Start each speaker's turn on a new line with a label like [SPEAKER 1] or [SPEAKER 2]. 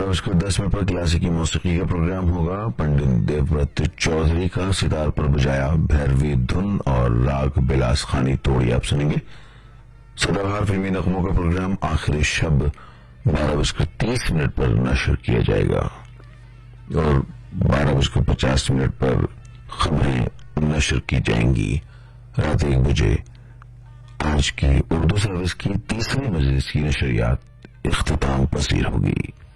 [SPEAKER 1] 11:10 पर क्लासिकी मौसीकी का प्रोग्राम होगा। पंडित देवव्रत चौधरी का सितार पर बजाया भैरवी धुन और राग बिलास खानी तोड़ी आप सुनेंगे। सदाबहार फिल्मी नगमों का प्रोग्राम आखिरी शब 12:30 पर नशर किया जाएगा और 12:50 पर खबरें नशर की जाएंगी। रात 1 बजे आज की उर्दू सर्विस की तीसरी मजलिस की नशरियात इख्तिताम पसीर होगी।